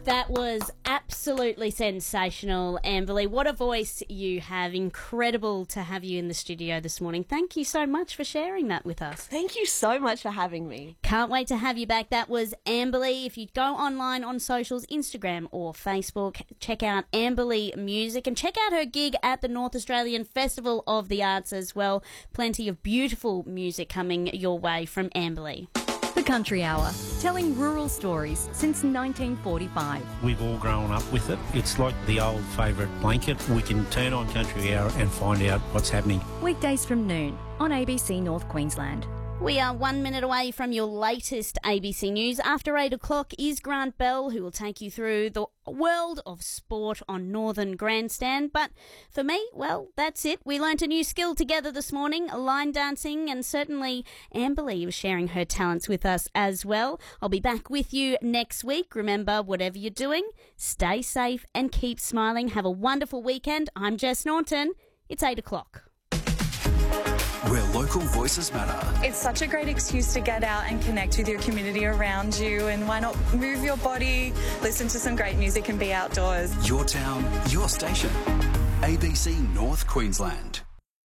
That was absolutely sensational, Amberly. What a voice you have. Incredible to have you in the studio this morning. Thank you so much for sharing that with us. Thank you so much for having me. Can't wait to have you back. That was Amberly. If you go online on socials, Instagram or Facebook, check out Amberly Music and check out her gig at the North Australian Festival of the Arts as well. Plenty of beautiful music coming your way from Amberly. The Country Hour, telling rural stories since 1945. We've all grown up with it. It's like the old favourite blanket. We can turn on Country Hour and find out what's happening. Weekdays from noon on ABC North Queensland. We are 1 minute away from your latest ABC News. After 8 o'clock is Grant Bell, who will take you through the world of sport on Northern Grandstand. But for me, well, that's it. We learnt a new skill together this morning, line dancing, and certainly Amberly was sharing her talents with us as well. I'll be back with you next week. Remember, whatever you're doing, stay safe and keep smiling. Have a wonderful weekend. I'm Jess Norton. It's 8 o'clock. Where local voices matter. It's such a great excuse to get out and connect with your community around you, and why not move your body, listen to some great music and be outdoors. Your town, your station. ABC North Queensland.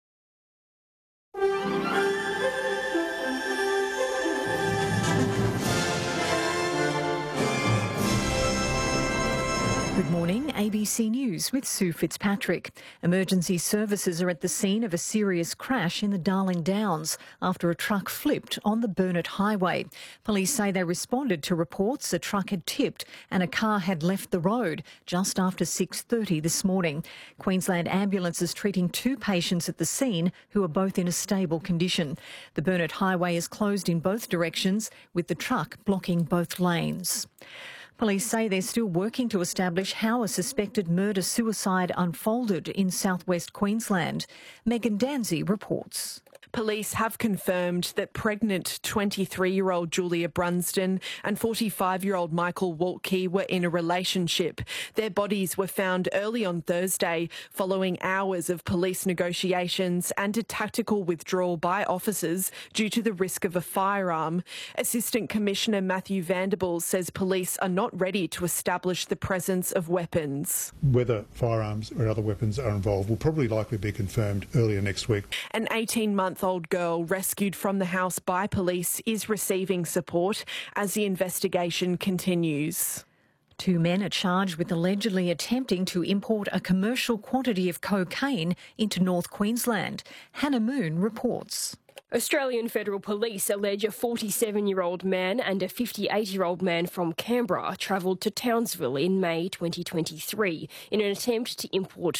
Good morning, ABC News with Sue Fitzpatrick. Emergency services are at the scene of a serious crash in the Darling Downs after a truck flipped on the Burnett Highway. Police say they responded to reports a truck had tipped and a car had left the road just after 6:30 this morning. Queensland Ambulance is treating 2 patients at the scene who are both in a stable condition. The Burnett Highway is closed in both directions with the truck blocking both lanes. Police say they're still working to establish how a suspected murder-suicide unfolded in southwest Queensland. Megan Danzy reports. Police have confirmed that pregnant 23-year-old Julia Brunsden and 45-year-old Michael Waltke were in a relationship. Their bodies were found early on Thursday following hours of police negotiations and a tactical withdrawal by officers due to the risk of a firearm. Assistant Commissioner Matthew Vanderbilt says police are not ready to establish the presence of weapons. Whether firearms or other weapons are involved will probably likely be confirmed earlier next week. An 18-month-old girl rescued from the house by police is receiving support as the investigation continues. 2 men are charged with allegedly attempting to import a commercial quantity of cocaine into North Queensland. Hannah Moon reports. Australian Federal Police allege a 47-year-old man and a 58-year-old man from Canberra travelled to Townsville in May 2023 in an attempt to import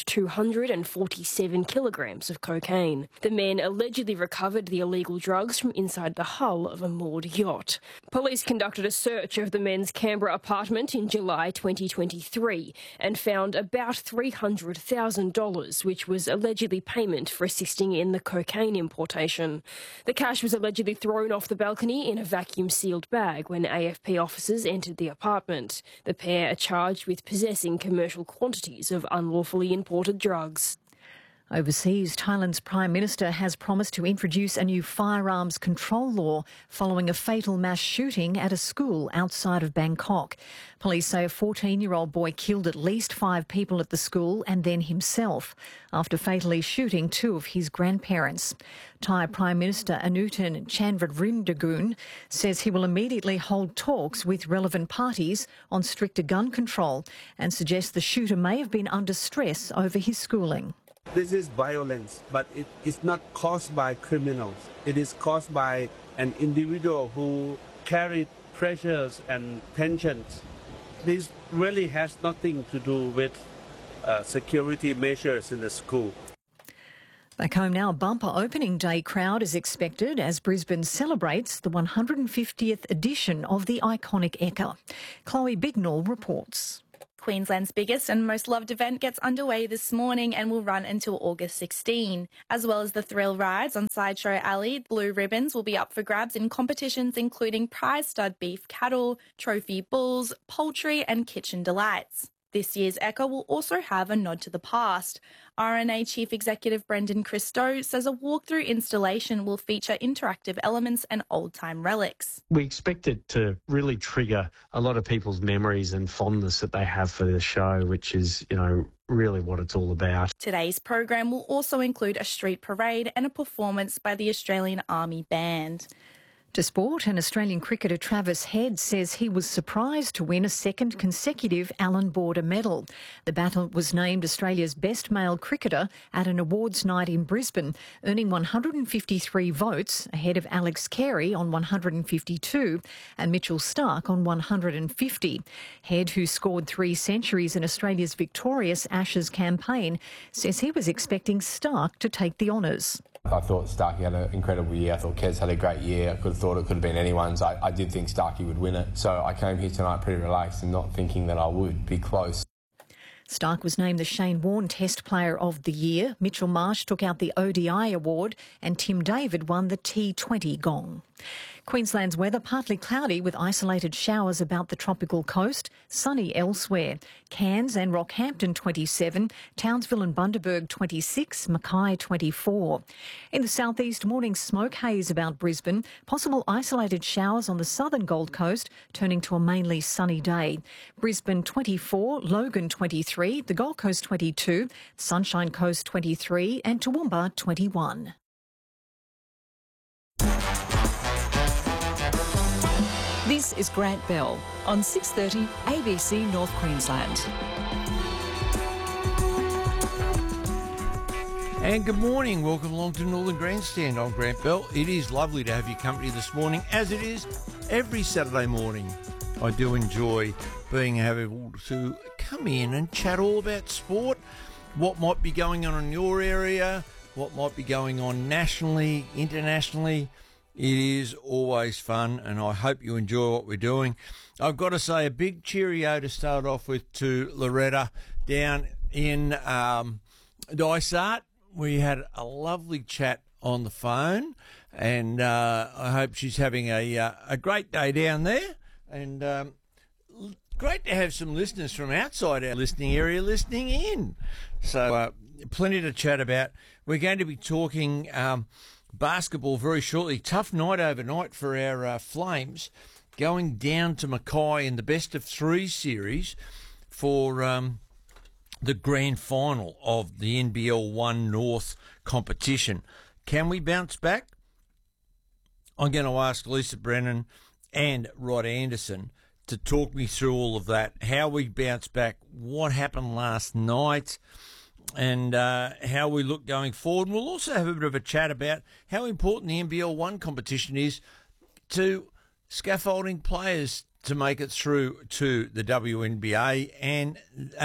247 kilograms of cocaine. The men allegedly recovered the illegal drugs from inside the hull of a moored yacht. Police conducted a search of the men's Canberra apartment in July 2023 and found about $300,000, which was allegedly payment for assisting in the cocaine importation. The cash was allegedly thrown off the balcony in a vacuum-sealed bag when AFP officers entered the apartment. The pair are charged with possessing commercial quantities of unlawfully imported drugs. Overseas, Thailand's Prime Minister has promised to introduce a new firearms control law following a fatal mass shooting at a school outside of Bangkok. Police say a 14-year-old boy killed at least 5 people at the school and then himself after fatally shooting 2 of his grandparents. Thai Prime Minister Anutin Chandrarindagun says he will immediately hold talks with relevant parties on stricter gun control and suggests the shooter may have been under stress over his schooling. This is violence, but it is not caused by criminals. It is caused by an individual who carried pressures and tensions. This really has nothing to do with security measures in the school. Back home now, a bumper opening day crowd is expected as Brisbane celebrates the 150th edition of the iconic Ekka. Chloe Bignall reports. Queensland's biggest and most loved event gets underway this morning and will run until August 16. As well as the thrill rides on Sideshow Alley, blue ribbons will be up for grabs in competitions including prize stud beef cattle, trophy bulls, poultry and kitchen delights. This year's Ekka will also have a nod to the past. RNA Chief Executive Brendan Christou says a walkthrough installation will feature interactive elements and old-time relics. We expect it to really trigger a lot of people's memories and fondness that they have for the show, which is, really what it's all about. Today's program will also include a street parade and a performance by the Australian Army Band. To sport, and Australian cricketer Travis Head says he was surprised to win a second consecutive Allan Border medal. The Battle was named Australia's best male cricketer at an awards night in Brisbane, earning 153 votes ahead of Alex Carey on 152 and Mitchell Starc on 150. Head, who scored 3 centuries in Australia's victorious Ashes campaign, says he was expecting Starc to take the honours. I thought Starkey had an incredible year. I thought Kez had a great year. I could have thought it could have been anyone's. I did think Starkey would win it. So I came here tonight pretty relaxed and not thinking that I would be close. Starc was named the Shane Warne Test Player of the Year. Mitchell Marsh took out the ODI award and Tim David won the T20 gong. Queensland's weather partly cloudy with isolated showers about the tropical coast, sunny elsewhere. Cairns and Rockhampton 27, Townsville and Bundaberg 26, Mackay 24. In the southeast, morning smoke haze about Brisbane, possible isolated showers on the southern Gold Coast, turning to a mainly sunny day. Brisbane 24, Logan 23, the Gold Coast 22, Sunshine Coast 23 and Toowoomba 21. This is Grant Bell on 6:30 ABC North Queensland. And good morning. Welcome along to Northern Grandstand. I'm Grant Bell. It is lovely to have your company this morning, as it is every Saturday morning. I do enjoy being able to come in and chat all about sport, what might be going on in your area, what might be going on nationally, internationally. It is always fun, and I hope you enjoy what we're doing. I've got to say a big cheerio to start off with to Loretta down in Dysart. We had a lovely chat on the phone, and I hope she's having a great day down there. And great to have some listeners from outside our listening area listening in. So plenty to chat about. We're going to be talking basketball very shortly. Tough night overnight for our Flames, going down to Mackay in the best of 3 series for the grand final of the NBL 1 North competition. Can we bounce back? I'm going to ask Lisa Brennan and Rod Anderson to talk me through all of that, how we bounce back, what happened last night, and how we look going forward. And we'll also have a bit of a chat about how important the NBL 1 competition is to scaffolding players to make it through to the WNBA and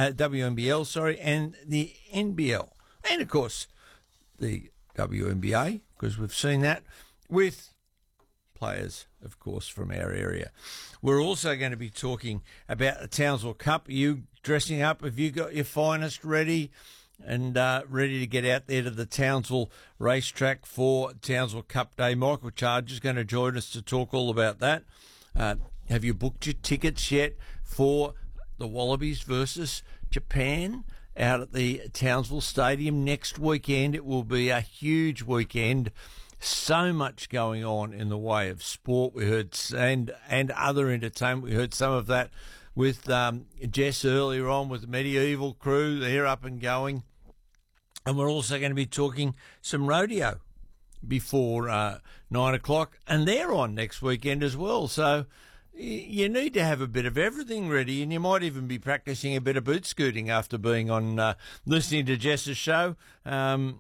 WNBL, and the NBL. And, of course, the WNBA, because we've seen that with players, of course, from our area. We're also going to be talking about the Townsville Cup. Are you dressing up? Have you got your finest ready? And ready to get out there to the Townsville racetrack for Townsville Cup Day. Michael Charge is going to join us to talk all about that. Have you booked your tickets yet for the Wallabies versus Japan out at the Townsville Stadium next weekend? It will be a huge weekend. So much going on in the way of sport. We heard and other entertainment. We heard some of that with Jess earlier on with the Medieval crew. They're up and going. And we're also going to be talking some rodeo before 9 o'clock. And they're on next weekend as well. So you need to have a bit of everything ready. And you might even be practising a bit of boot scooting after being on listening to Jess's show. And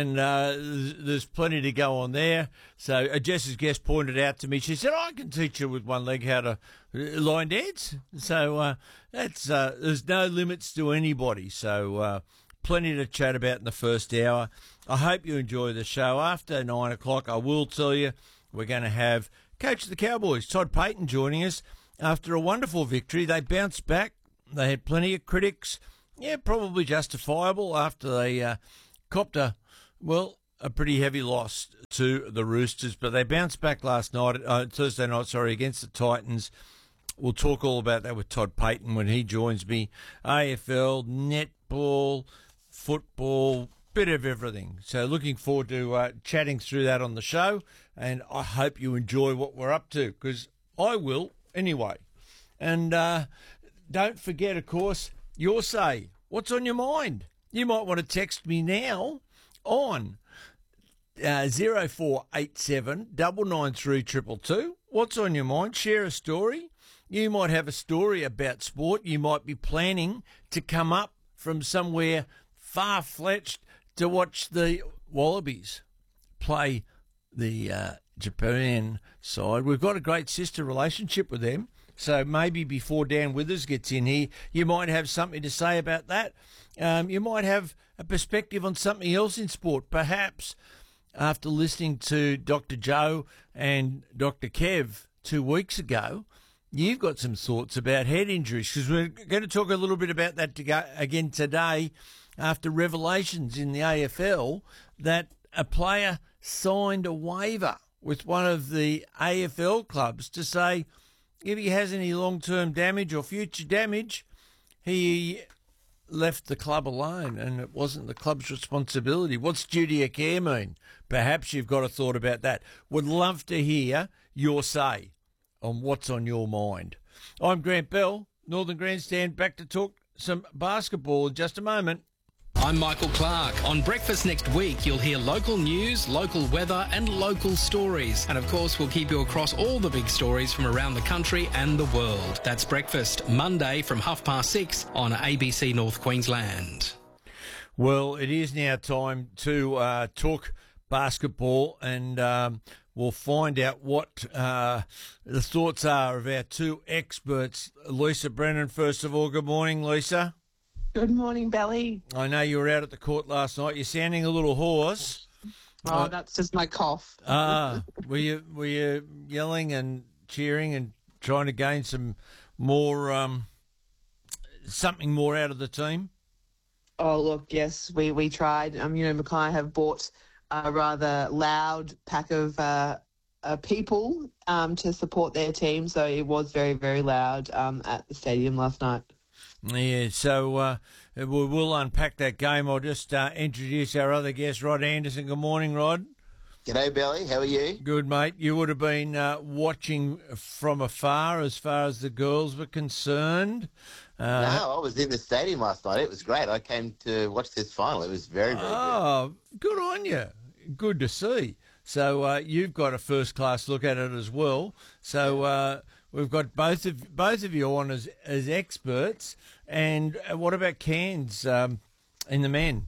there's plenty to go on there. So Jess's guest pointed out to me, she said, I can teach you with one leg how to line dance. So that's there's no limits to anybody. So plenty to chat about in the first hour. I hope you enjoy the show. After 9 o'clock, I will tell you, we're going to have Coach of the Cowboys, Todd Payton, joining us after a wonderful victory. They bounced back. They had plenty of critics. Yeah, probably justifiable after they copped a pretty heavy loss to the Roosters, but they bounced back last night, Thursday night, against the Titans we'll talk all about that with Todd Payton when he joins me. AFL, netball, football, bit of everything. So looking forward to chatting through that on the show, and I hope you enjoy what we're up to, because I will anyway. And don't forget, of course, your say. What's on your mind? You might want to text me now on 0487 993 222. What's on your mind? Share a story. You might have a story about sport. You might be planning to come up from somewhere far-fetched to watch the Wallabies play the Japan side. We've got a great sister relationship with them, so maybe before Dan Withers gets in here, you might have something to say about that. You might have a perspective on something else in sport. Perhaps after listening to Dr. Joe and Dr. Kev 2 weeks ago, you've got some thoughts about head injuries, because we're going to talk a little bit about that again today after revelations in the AFL that a player signed a waiver with one of the AFL clubs to say if he has any long-term damage or future damage, he left the club alone and it wasn't the club's responsibility. What's duty of care mean? Perhaps you've got a thought about that. Would love to hear your say on what's on your mind. I'm Grant Bell, Northern Grandstand, back to talk some basketball in just a moment. I'm Michael Clark. On Breakfast next week, you'll hear local news, local weather and local stories. And of course, we'll keep you across all the big stories from around the country and the world. That's Breakfast, Monday from 6:30 on ABC North Queensland. Well, it is now time to talk basketball, and we'll find out what the thoughts are of our two experts. Lisa Brennan, first of all. Good morning, Lisa. Good morning, Belly. I know you were out at the court last night. You're sounding a little hoarse. Oh, that's just my cough. Were you yelling and cheering and trying to gain some more something more out of the team? Oh, look, yes, we tried. Mackay have bought a rather loud pack of people to support their team, so it was very, very loud at the stadium last night. Yeah, so we'll unpack that game. I'll just introduce our other guest, Rod Anderson. Good morning, Rod. G'day, Belly. How are you? Good, mate. You would have been watching from afar as far as the girls were concerned. No, I was in the stadium last night. It was great. I came to watch this final. It was very, very good. Oh, good on you. Good to see. So you've got a first-class look at it as well. So we've got both of you on as experts. And what about Cairns in the men?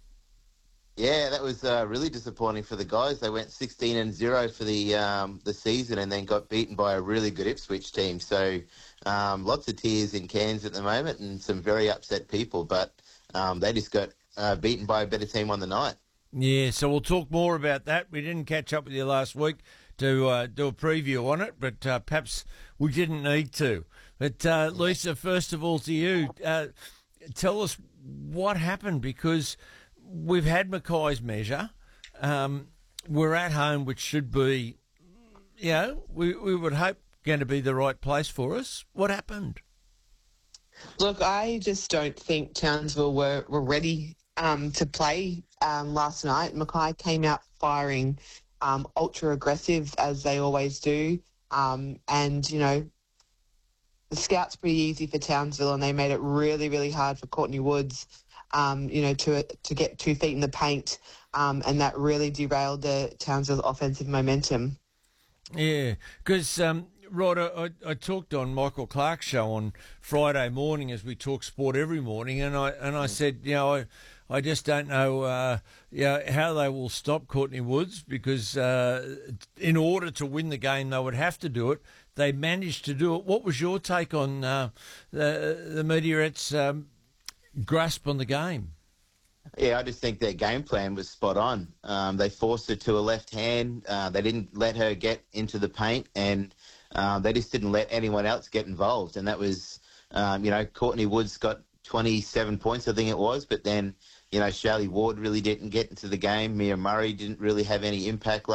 Yeah, that was really disappointing for the guys. They went 16-0 for the season, and then got beaten by a really good Ipswich team. So lots of tears in Cairns at the moment, and some very upset people. But they just got beaten by a better team on the night. Yeah, so we'll talk more about that. We didn't catch up with you last week to do a preview on it, but perhaps we didn't need to. But Lisa, first of all to you, tell us what happened, because we've had Mackay's measure. We're at home, which should be, we would hope going to be the right place for us. What happened? Look, I just don't think Townsville were ready to play last night. Mackay came out firing ultra aggressive, as they always do. And, the scout's pretty easy for Townsville, and they made it really, really hard for Courtney Woods, to get 2 feet in the paint. And that really derailed the Townsville's offensive momentum. Yeah, because, Rod, I talked on Michael Clark's show on Friday morning, as we talk sport every morning, and I said, I just don't know how they will stop Courtney Woods, because in order to win the game, they would have to do it. They managed to do it. What was your take on the Meteorettes' grasp on the game? Yeah, I just think their game plan was spot on. They forced her to a left hand. They didn't let her get into the paint, and they just didn't let anyone else get involved. And that was, Courtney Woods got 27 points, I think it was, but then, Shelley Ward really didn't get into the game. Mia Murray didn't really have any impact